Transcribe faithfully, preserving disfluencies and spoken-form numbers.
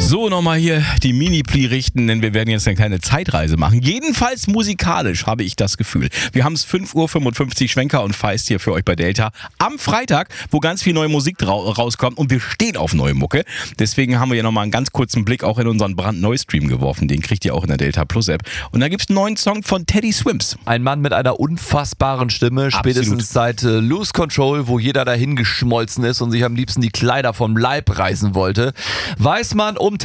So, nochmal hier die Mini-Pli richten, denn wir werden jetzt eine kleine Zeitreise machen. Jedenfalls musikalisch habe ich das Gefühl. Wir haben es fünf Uhr fünfundfünfzig, Schwenker und Feist hier für euch bei Delta. Am Freitag, wo ganz viel neue Musik ra- rauskommt und wir stehen auf neue Mucke. Deswegen haben wir hier nochmal einen ganz kurzen Blick auch in unseren brandneu-Stream geworfen. Den kriegt ihr auch in der Delta Plus App. Und da gibt es einen neuen Song von Teddy Swims. Ein Mann mit einer unfassbaren Stimme, spätestens seit äh, Lose Control, wo jeder dahin geschmolzen ist und sich am liebsten die Kleider vom Leib reißen wollte. Weiß man um